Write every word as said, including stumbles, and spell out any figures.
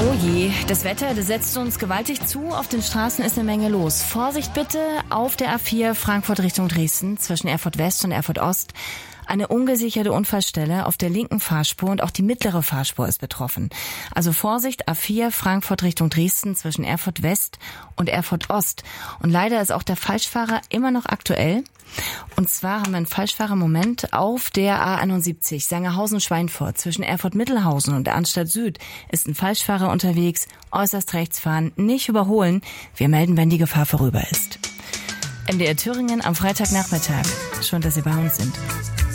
Oh je, das Wetter, das setzt uns gewaltig zu. Auf den Straßen ist eine Menge los. Vorsicht bitte auf der A vier Frankfurt Richtung Dresden zwischen Erfurt West und Erfurt Ost. Eine ungesicherte Unfallstelle auf der linken Fahrspur und auch die mittlere Fahrspur ist betroffen. Also Vorsicht, A vier Frankfurt Richtung Dresden zwischen Erfurt West und Erfurt Ost. Und leider ist auch der Falschfahrer immer noch aktuell. Und zwar haben wir einen Falschfahrermoment auf der A einundsiebzig Sangerhausen-Schweinfurt. Zwischen Erfurt-Mittelhausen und der Anstalt Süd ist ein Falschfahrer unterwegs. Äußerst rechts fahren, nicht überholen. Wir melden, wenn die Gefahr vorüber ist. M D R Thüringen am Freitagnachmittag. Schön, dass Sie bei uns sind.